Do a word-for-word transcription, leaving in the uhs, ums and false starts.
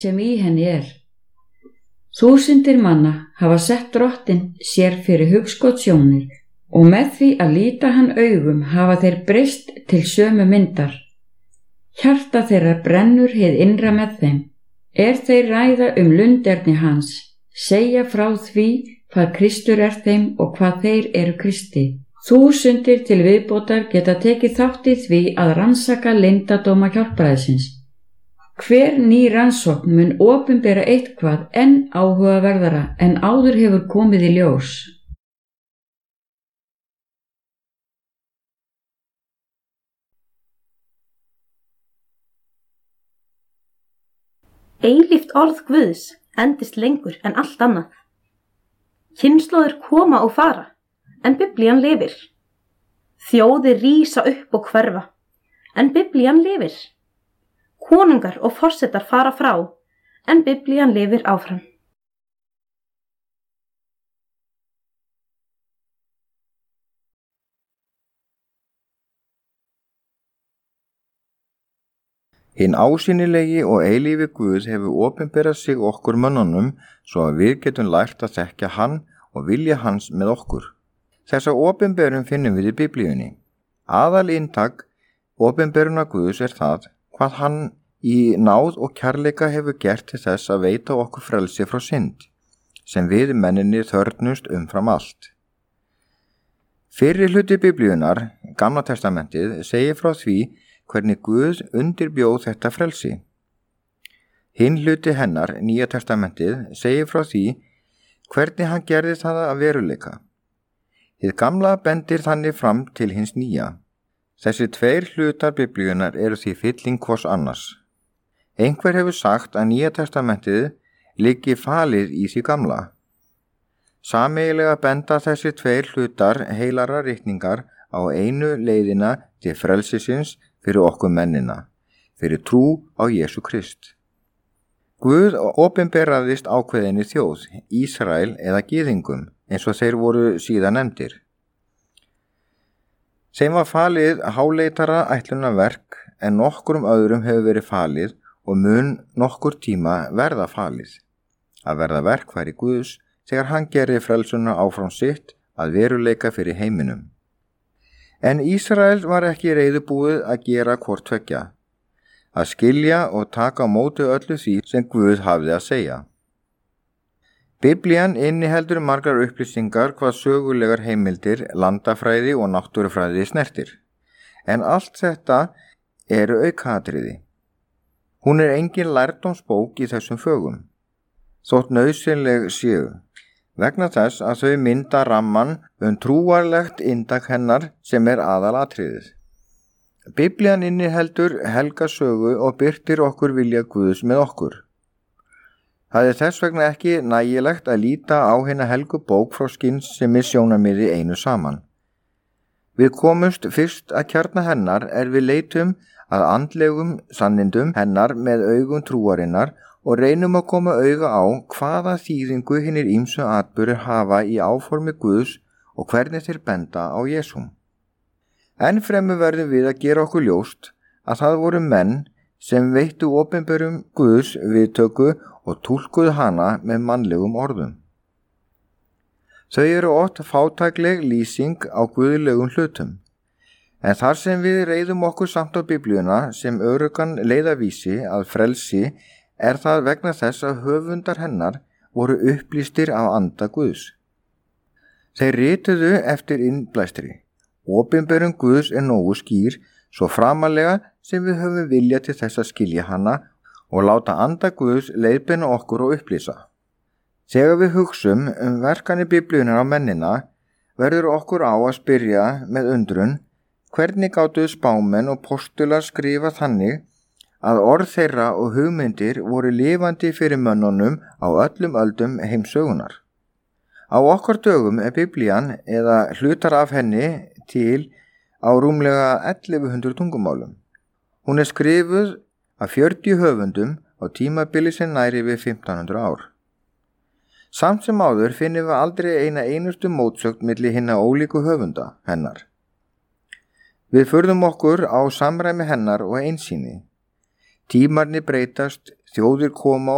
sem í henni er. Þúsundir manna hafa sett Drottinn sér fyrir hugskotssjónir og með því að líta hann augum hafa þeir breyst til sömu myndar. Hjarta þeirra brennur hið innra með þeim. Er þeir ræða um lunderni hans, segja frá því hvað Kristur er þeim og hvað þeir eru Kristi. Þúsundir til viðbótar geta tekið þátt í því að rannsaka leyndardóma hjálpræðisins. Hver ný rannsókn mun opinbera eitthvað enn áhugaverðara en áður hefur komið í ljós. Eilíft orð Guðs endist lengur en allt annað. Kynslóðir koma og fara, en Biblían lifir. Þjóðir rísa upp og hverfa, en Biblían lifir. Konungar og forsetar fara frá, en Biblían lifir áfram. Hinn ásýnilegi og eilífi Guð hefur opinberað sig okkur mönnunum svo að við getum lært að þekkja hann og vilja hans með okkur. Þessa opinberun finnum við í Biblíunni. Aðal inntak opinberuna Guðs er það hvað hann í náð og kærleika hefur gert til þess að veita okkur frelsi frá synd, sem við menninni þörfnust umfram allt. Fyrri hluti Biblíunar, Gamla testamentið, segir frá því hvernig Guð undirbjóð þetta frelsi. Hinn hluti hennar, Nýja testamentið, segir frá því hvernig hann gerði það að veruleika. Hið gamla bendir þannig fram til hins nýja. Þessi tveir hlutar Biblíunar eru því fylling hvors annars. Einhver hefur sagt að Nýja testamentið liggi falið í því gamla. Sameiginlega benda þessi tveir hlutar heilara ritningar á einu leiðina til frelsisins fyrir okkur mennina, fyrir trú á Jesú Krist. Guð opinberaðist ákveðinni þjóð, Ísrael eða gyðingum, eins og þeir voru síðan nefndir. Þeim var falið háleitara ætlunarverk en nokkrum öðrum hefur verið falið og mun nokkur tíma verða falið. Að verða verkfæri Guðs þegar hann gerði frelsuna áfram sitt að veruleika fyrir heiminum. En Ísrael var ekki reiðubúið að gera hvort tveggja, að skilja og taka á móti öllu því sem Guð hafði að segja. Biblían inniheldur margar upplýsingar hvað sögulegar heimildir, landafræði og náttúrufræði snertir. En allt þetta eru aukaatriði. Hún er engin lærdómsbók í þessum fögum, þótt nauðsynleg séu, vegna þess að þau mynda ramman um trúarlegt inntak hennar sem er aðalatriðið. Biblían inniheldur helga sögu og birtir okkur vilja Guðs með okkur. Það er þess vegna ekki nægilegt að líta á hina helgu bók frá skynsemi sjónarmiði einu saman. Við komumst fyrst að kjarna hennar er við leitum að andlegum sannindum hennar með augum trúarinnar og reynum að koma auga á hvaða þýðingu hinir ýmsu atburðir hafa í áformi Guðs og hvernig þeir benda á Jesúm. Enn fremur verðum við að gera okkur ljóst að það voru menn sem veittu opinberum Guðs viðtöku og túlkuðu hana með mannlegum orðum. Þau eru oft fátækleg lýsing á guðlegum hlutum, en þar sem við reiðum okkur samt á Biblíuna sem öruggan leiðavísi að frelsi er það vegna þess að höfundar hennar voru upplýstir af anda Guðs. Þeir rituðu eftir innblæstri. Opinberun Guðs er nógu skýr, svo framalega sem við höfum vilja til þess að skilja hana og láta anda Guðs leiðbeina okkur og upplýsa. Þegar við hugsum um verkanir Biblíunar á mennina, verður okkur á að spyrja með undrun hvernig gátu spámenn og postular skrifa þannig að orð þeirra og hugmyndir voru lifandi fyrir mönnunum á öllum öldum heimsögunar. Á okkar dögum er Biblían eða hlutar af henni til á rúmlega ellefu hundruð tungumálum. Hún er skrifuð af fjörutíu höfundum á tímabili sem næri við fimmtán hundruð ár. Samt sem áður finnum við aldrei eina einustu mótsögn milli hinna ólíku höfunda hennar. Við furðum okkur á samræmi hennar og einsýni. Tímarnir breytast, þjóðir koma